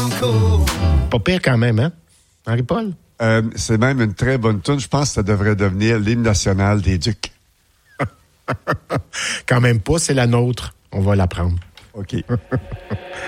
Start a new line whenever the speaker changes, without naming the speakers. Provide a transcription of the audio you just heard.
Pas pire quand même, hein? Henri-Paul?
C'est même une très bonne tune. Je pense que ça devrait devenir l'hymne national des Ducs.
Quand même pas, c'est la nôtre. On va la prendre.
OK.